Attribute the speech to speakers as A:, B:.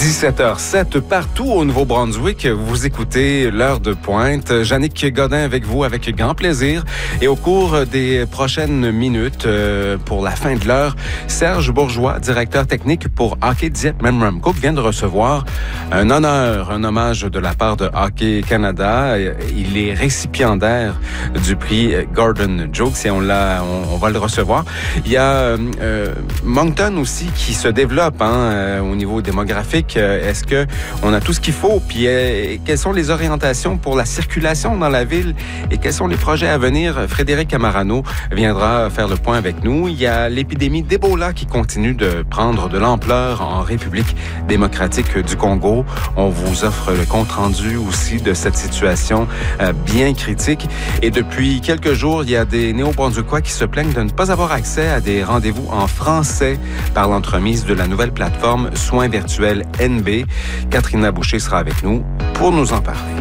A: 17h07 partout au Nouveau-Brunswick. Vous écoutez l'heure de pointe. Jannick Godin avec vous avec grand plaisir. Et au cours des prochaines minutes, pour la fin de l'heure, Serge Bourgeois, directeur technique pour Hockey Dieppe Memramcook, vient de recevoir un honneur, un hommage de la part de Hockey Canada. Il est récipiendaire du prix Gordon Jokes et on va le recevoir. Il y a Moncton aussi qui se développe au niveau démographique. Est-ce que on a tout ce qu'il faut? Puis quelles sont les orientations pour la circulation dans la ville et quels sont les projets à venir? Frédéric Camarano viendra faire le point avec nous. Il y a l'épidémie d'Ebola qui continue de prendre de l'ampleur en République démocratique du Congo. On vous offre le compte-rendu aussi de cette situation bien critique. Et depuis quelques jours, il y a des Néo-Brunswickois qui se plaignent de ne pas avoir accès à des rendez-vous en français par l'entremise de la nouvelle plateforme Soins virtuels NB. Katrina Boucher sera avec nous pour nous en parler.